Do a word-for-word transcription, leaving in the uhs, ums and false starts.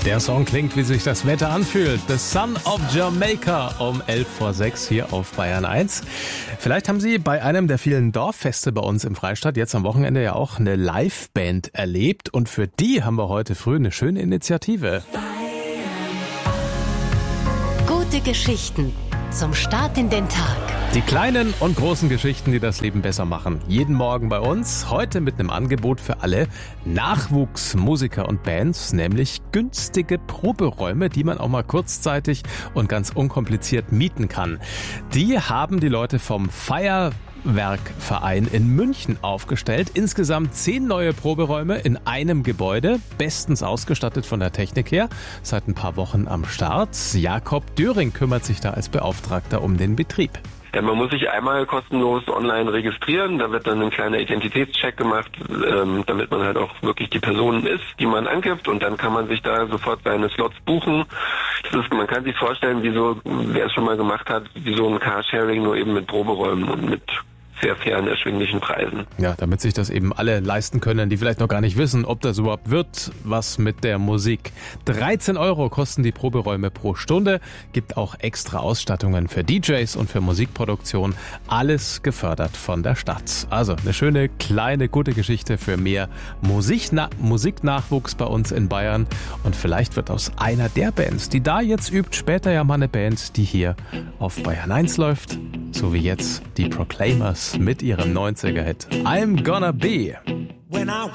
der Song klingt, wie sich das Wetter anfühlt. The Son of Jamaica um elf vor sechs hier auf Bayern eins. Vielleicht haben Sie bei einem der vielen Dorffeste bei uns im Freistaat jetzt am Wochenende ja auch eine Liveband erlebt. Und für die haben wir heute früh eine schöne Initiative. Gute Geschichten zum Start in den Tag. Die kleinen und großen Geschichten, die das Leben besser machen. Jeden Morgen bei uns. Heute mit einem Angebot für alle Nachwuchsmusiker und Bands, nämlich günstige Proberäume, die man auch mal kurzzeitig und ganz unkompliziert mieten kann. Die haben die Leute vom Feuerwerkverein in München aufgestellt. Insgesamt zehn neue Proberäume in einem Gebäude, bestens ausgestattet von der Technik her. Seit ein paar Wochen am Start. Jakob Döring kümmert sich da als Beauftragter um den Betrieb. Ja, man muss sich einmal kostenlos online registrieren, da wird dann ein kleiner Identitätscheck gemacht, ähm, damit man halt auch wirklich die Person ist, die man angibt, und dann kann man sich da sofort seine Slots buchen. Das ist, man kann sich vorstellen, wie so, wer es schon mal gemacht hat, wie so ein Carsharing, nur eben mit Proberäumen und mit sehr fairen, erschwinglichen Preisen. Ja, damit sich das eben alle leisten können, die vielleicht noch gar nicht wissen, ob das überhaupt wird, was mit der Musik. dreizehn Euro kosten die Proberäume pro Stunde, gibt auch extra Ausstattungen für D Js und für Musikproduktion, alles gefördert von der Stadt. Also eine schöne, kleine, gute Geschichte für mehr Musikna- Musiknachwuchs bei uns in Bayern, und vielleicht wird aus einer der Bands, die da jetzt übt, später ja mal eine Band, die hier auf Bayern eins läuft, so wie jetzt die Proclaimers mit ihrem neunziger-Hit I'm Gonna Be.